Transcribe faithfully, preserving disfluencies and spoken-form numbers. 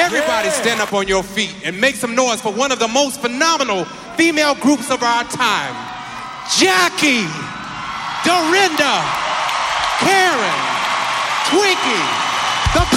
Everybody yeah. stand up on your feet and make some noise for one of the most phenomenal female groups of our time. Jackie, Dorinda, Karen, Twinkie,